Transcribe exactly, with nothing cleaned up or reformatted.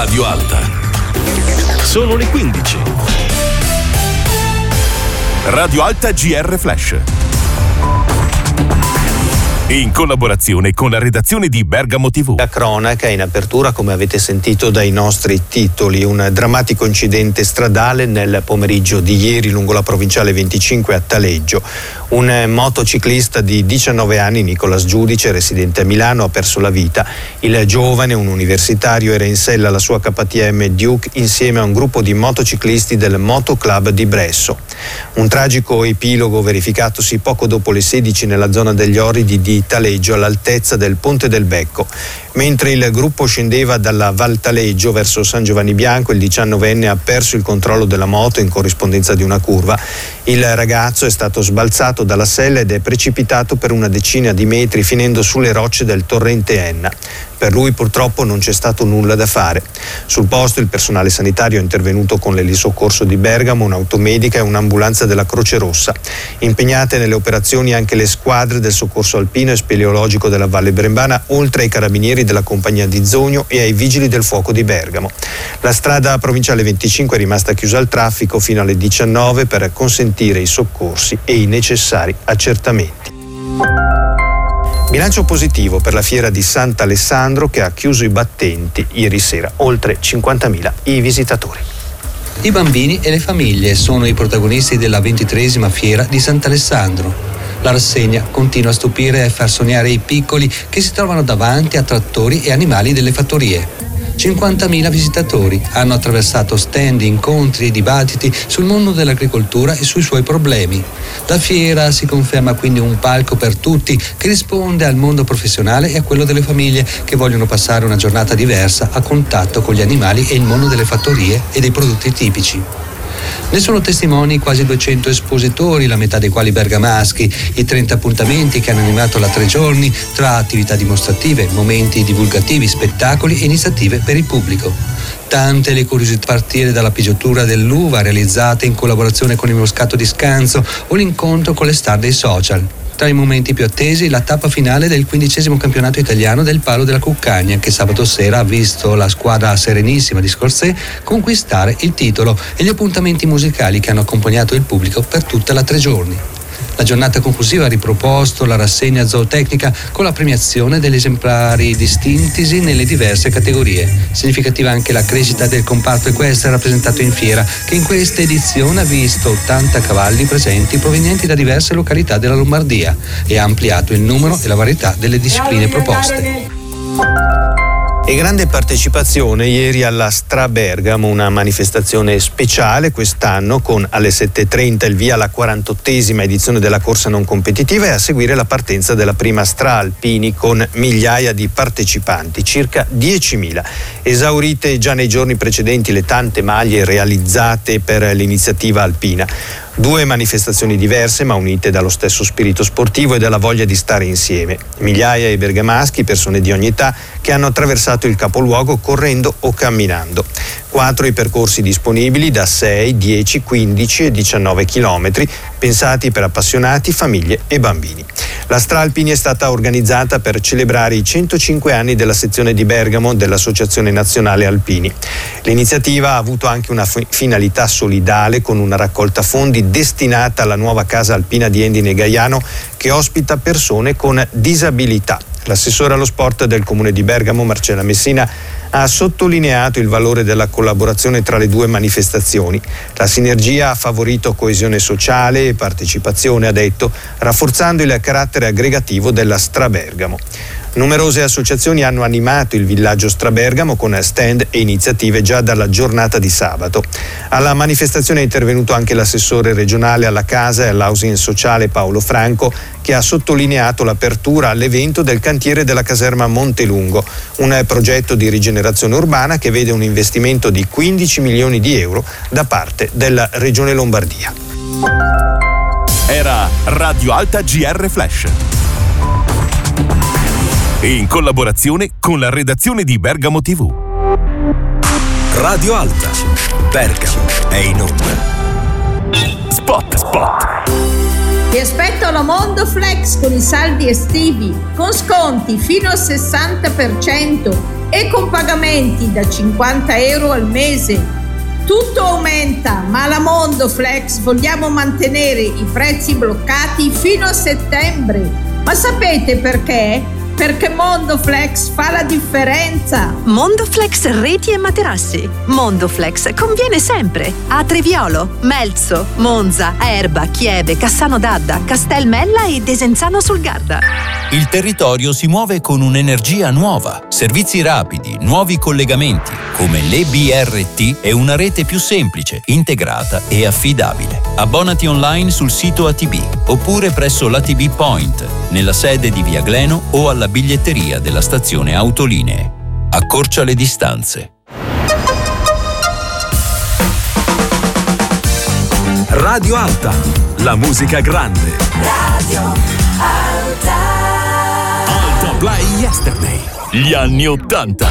Radio Alta. Sono le quindici. Radio Alta G R Flash. In collaborazione con la redazione di Bergamo tivù. La cronaca in apertura, come avete sentito dai nostri titoli, un drammatico incidente stradale nel pomeriggio di ieri lungo la provinciale venticinque a Taleggio. Un motociclista di diciannove anni, Nicolas Giudice, residente a Milano, ha perso la vita. Il giovane, un universitario, era in sella alla sua K T M Duke insieme a un gruppo di motociclisti del Moto Club di Bresso. Un tragico epilogo verificatosi poco dopo le sedici nella zona degli Oridi di Taleggio, all'altezza del Ponte del Becco. Mentre il gruppo scendeva dalla Val Taleggio verso San Giovanni Bianco, il diciannovenne ha perso il controllo della moto in corrispondenza di una curva. Il ragazzo è stato sbalzato dalla sella ed è precipitato per una decina di metri, finendo sulle rocce del torrente Enna. Per lui purtroppo non c'è stato nulla da fare. Sul posto il personale sanitario è intervenuto con l'elisoccorso di Bergamo, un'automedica e un'ambulanza della Croce Rossa. Impegnate nelle operazioni anche le squadre del soccorso alpino e speleologico della Valle Brembana, oltre ai carabinieri della compagnia di Zogno e ai vigili del fuoco di Bergamo. La strada provinciale venticinque è rimasta chiusa al traffico fino alle diciannove per consentire i soccorsi e i necessari accertamenti. Bilancio positivo per la fiera di Sant'Alessandro, che ha chiuso i battenti ieri sera, oltre cinquantamila i visitatori. I bambini e le famiglie sono i protagonisti della ventitreesima fiera di Sant'Alessandro. La rassegna continua a stupire e a far sognare i piccoli che si trovano davanti a trattori e animali delle fattorie. cinquantamila visitatori hanno attraversato stand, incontri e dibattiti sul mondo dell'agricoltura e sui suoi problemi. La fiera si conferma quindi un palco per tutti che risponde al mondo professionale e a quello delle famiglie che vogliono passare una giornata diversa a contatto con gli animali e il mondo delle fattorie e dei prodotti tipici. Ne sono testimoni quasi duecento espositori, la metà dei quali bergamaschi, i trenta appuntamenti che hanno animato la tre giorni tra attività dimostrative, momenti divulgativi, spettacoli e iniziative per il pubblico. Tante le curiosità, a partire dalla pigiatura dell'uva realizzata in collaborazione con il Moscato di Scanzo o l'incontro con le star dei social. Tra i momenti più attesi, la tappa finale del quindicesimo campionato italiano del palo della Cuccagna, che sabato sera ha visto la squadra serenissima di Scorsese conquistare il titolo, e gli appuntamenti musicali che hanno accompagnato il pubblico per tutta la tre giorni. La giornata conclusiva ha riproposto la rassegna zootecnica con la premiazione degli esemplari distintisi nelle diverse categorie. Significativa anche la crescita del comparto equestre rappresentato in fiera, che in questa edizione ha visto ottanta cavalli presenti provenienti da diverse località della Lombardia e ha ampliato il numero e la varietà delle discipline proposte. E grande partecipazione ieri alla Stra Bergamo, una manifestazione speciale quest'anno con alle sette e trenta il via alla quarantottesima edizione della corsa non competitiva e a seguire la partenza della prima Stra Alpini con migliaia di partecipanti, circa diecimila. Esaurite già nei giorni precedenti le tante maglie realizzate per l'iniziativa alpina. Due manifestazioni diverse ma unite dallo stesso spirito sportivo e dalla voglia di stare insieme. Migliaia di bergamaschi, persone di ogni età, che hanno attraversato il capoluogo correndo o camminando. Quattro i percorsi disponibili da sei, dieci, quindici e diciannove chilometri, pensati per appassionati, famiglie e bambini. La Stra Alpini è stata organizzata per celebrare i centocinque anni della sezione di Bergamo dell'Associazione Nazionale Alpini. L'iniziativa ha avuto anche una finalità solidale con una raccolta fondi destinata alla nuova casa alpina di Endine Gaiano, che ospita persone con disabilità. L'assessore allo sport del comune di Bergamo, Marcella Messina, ha sottolineato il valore della collaborazione tra le due manifestazioni. La sinergia ha favorito coesione sociale e partecipazione, ha detto, rafforzando il carattere aggregativo della Stra Bergamo. Numerose associazioni hanno animato il villaggio Stra Bergamo con stand e iniziative già dalla giornata di sabato. Alla manifestazione è intervenuto anche l'assessore regionale alla casa e all'housing sociale Paolo Franco, che ha sottolineato l'apertura all'evento del cantiere della caserma Montelungo, un progetto di rigenerazione urbana che vede un investimento di quindici milioni di euro da parte della Regione Lombardia. Era Radio Alta G R Flash, in collaborazione con la redazione di Bergamo tivù. Radio Alta Bergamo è in onda. Spot Spot. Ti aspetto alla Mondo Flex con i saldi estivi, con sconti fino al sessanta per cento e con pagamenti da cinquanta euro al mese. Tutto aumenta, ma alla Mondoflex vogliamo mantenere i prezzi bloccati fino a settembre. Ma sapete perché? Perché Mondoflex fa la differenza. Mondoflex reti e materassi. Mondoflex conviene sempre. A Treviolo, Melzo, Monza, Erba, Chieve, Cassano d'Adda, Castelmella e Desenzano sul Garda. Il territorio si muove con un'energia nuova, servizi rapidi, nuovi collegamenti, come l'E B R T e una rete più semplice, integrata e affidabile. Abbonati online sul sito A T B oppure presso l'A T B Point, nella sede di Via Gleno o alla biglietteria della stazione Autolinee. Accorcia le distanze. Radio Alta, la musica grande. Radio Alta. Alta Play Yesterday, gli anni ottanta.